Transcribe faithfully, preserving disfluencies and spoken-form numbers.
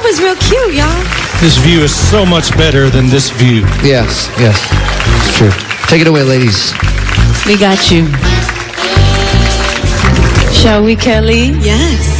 was real cute, y'all. This view is so much better than this view. Yes, yes. It's true. Take it away, ladies. We got you. Shall we, Kelly? Yes.